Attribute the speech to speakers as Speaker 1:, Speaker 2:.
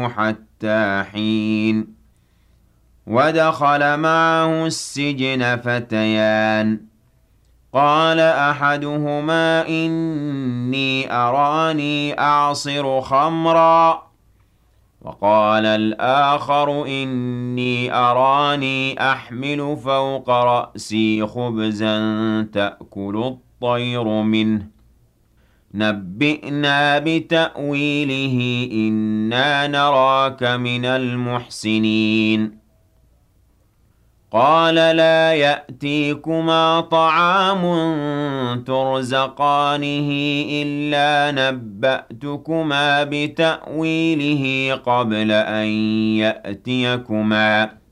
Speaker 1: معه حتى حين ودخل معه السجن فتيان قال أحدهما إني أراني أعصر خمرا وقال الآخر إني أراني أحمل فوق رأسي خبزا تأكل الطير منه نبئنا بتأويله إنا نراك من المحسنين قال لا يأتيكما طعام ترزقانه إلا نبأتكما بتأويله قبل أن يأتيكما